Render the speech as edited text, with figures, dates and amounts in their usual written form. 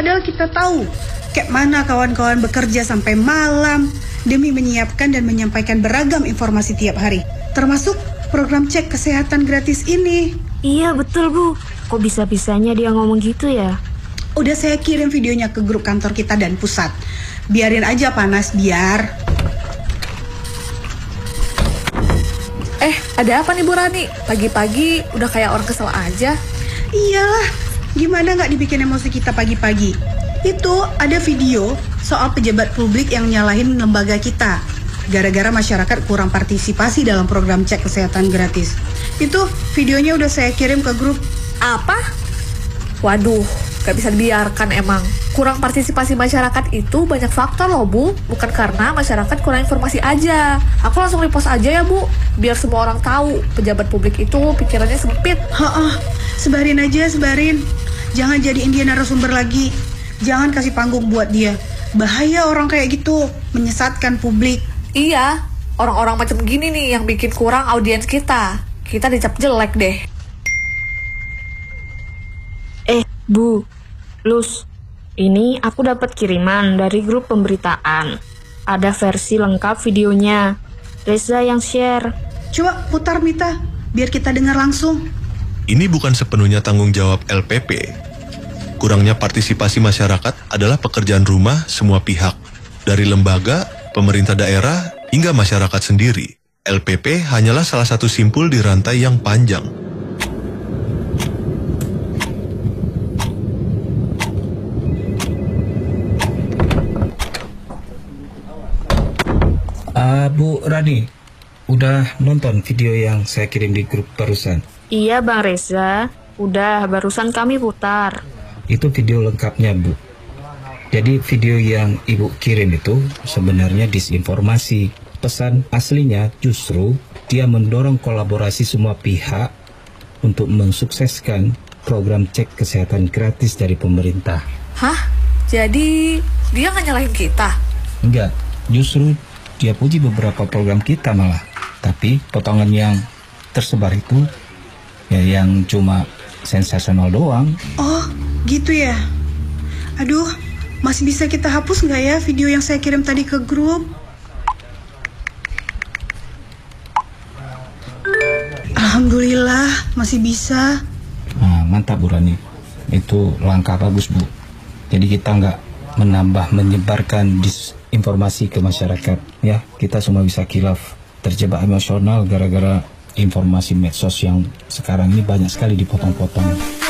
Padahal kita tahu kayak mana kawan-kawan bekerja sampai malam demi menyiapkan dan menyampaikan beragam informasi tiap hari, termasuk program cek kesehatan gratis ini. Iya betul Bu, kok bisa-bisanya dia ngomong gitu ya? Udah saya kirim videonya ke grup kantor kita dan pusat. Biarin aja panas biar. Ada apa nih Bu Rani? Pagi-pagi udah kayak orang kesel aja. Iyalah, gimana nggak dibikin emosi kita pagi-pagi? Itu ada video soal pejabat publik yang nyalahin lembaga kita gara-gara masyarakat kurang partisipasi dalam program cek kesehatan gratis. Itu videonya udah saya kirim ke grup. Apa? Waduh, gak bisa dibiarkan emang. Kurang partisipasi masyarakat itu banyak faktor loh Bu. Bukan karena masyarakat kurang informasi aja. Aku langsung repost aja ya Bu, biar semua orang tahu pejabat publik itu pikirannya sempit. Sebarin aja, sebarin. Jangan jadiin dia narasumber lagi. Jangan kasih panggung buat dia. Bahaya orang kayak gitu, menyesatkan publik. Iya, orang-orang macam gini nih yang bikin kurang audiens kita. Kita dicap jelek deh. Bu, Lus, ini aku dapat kiriman dari grup pemberitaan. Ada versi lengkap videonya. Reza yang share. Coba putar Mita, biar kita dengar langsung. Ini bukan sepenuhnya tanggung jawab LPP. Kurangnya partisipasi masyarakat adalah pekerjaan rumah semua pihak. Dari lembaga, pemerintah daerah, hingga masyarakat sendiri. LPP hanyalah salah satu simpul di rantai yang panjang. Bu Rani, udah nonton video yang saya kirim di grup barusan? Iya Bang Reza, udah barusan kami putar. Itu video lengkapnya Bu. Jadi video yang Ibu kirim itu sebenarnya disinformasi. Pesan aslinya justru dia mendorong kolaborasi semua pihak untuk mensukseskan program cek kesehatan gratis dari pemerintah. Hah? Jadi dia nggak nyalahin kita? Enggak, justru dia puji beberapa program kita malah. Tapi potongan yang tersebar itu ya yang cuma sensasional doang. Oh, gitu ya. Aduh, masih bisa kita hapus nggak ya video yang saya kirim tadi ke grup? Alhamdulillah, masih bisa. Nah, mantap Bu Rani. Itu langkah bagus Bu. Jadi kita nggak menyebarkan disinformasi ke masyarakat. Ya, kita semua bisa khilaf, terjebak emosional gara-gara informasi medsos yang sekarang ini banyak sekali dipotong-potong.